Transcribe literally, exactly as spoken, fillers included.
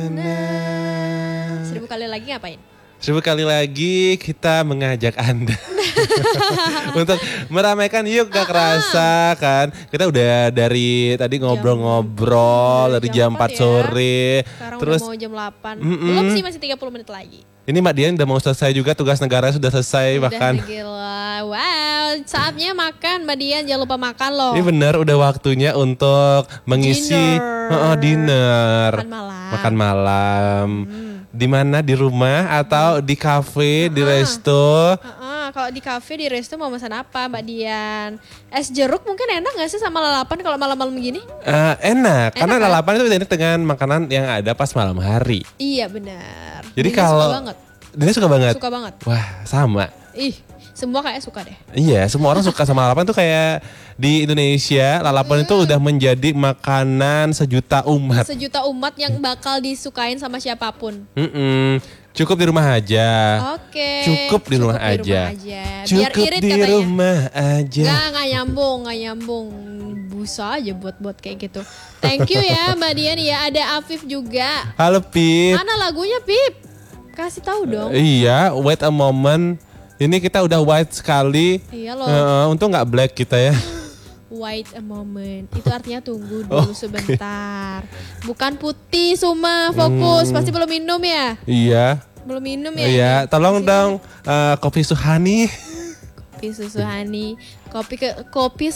Nah, Seribu kali lagi ngapain? seribu kali lagi kita mengajak Anda untuk meramaikan yuk gak kerasa kan. Kita udah dari tadi ngobrol-ngobrol Jam- dari jam jam empat empat ya. sore. Sekarang Terus udah mau jam delapan. Mm-mm. Belum sih, masih tiga puluh menit lagi. ini Mbak Dian udah mau selesai juga, tugas negara sudah selesai Udah bahkan. gila. Wow, saatnya makan Mbak Dian, jangan lupa makan loh. Ini benar udah waktunya untuk mengisi Dinner. Heeh, dinner. Makan malam. Makan malam. Hmm. Di mana, di rumah atau di kafe, di Ah. resto? Heeh, kalau di kafe, di resto mau pesan apa Mbak Dian? Es jeruk mungkin enak gak sih sama lalapan kalau malam-malam gini? Eh, enak, karena kan? lalapan itu identik dengan makanan yang ada pas malam hari. Iya benar. Jadi Dina kalau suka banget. Dina suka banget. Suka banget. Wah, sama. Ih, semua kayak suka deh. Iya, semua orang suka sama lalapan tuh kayak di Indonesia, lalapan itu udah menjadi makanan sejuta umat. Sejuta umat yang bakal disukain sama siapapun. Mm-mm. Cukup di rumah aja. Oke. Cukup di rumah aja. Biar Cukup irit di katanya. rumah aja. Gak, gak nyambung, gak nyambung. Busa aja buat-buat kayak gitu. Thank you ya Mbak Dian ya. Ada Afif juga. Halo Pip. Mana lagunya Pip? Kasih tahu dong. Iya, wait a moment. Ini kita udah white sekali. Iya loh. Eh, untung nggak black kita ya. Wait a moment. Itu artinya tunggu dulu Oh, sebentar. Bukan putih Suma, fokus. Hmm. Pasti belum minum ya? Iya. Belum minum ya? Iya, Ini? tolong Sini. dong eh, kopi Suhani. Kopi susu honey. Kopi ke kopi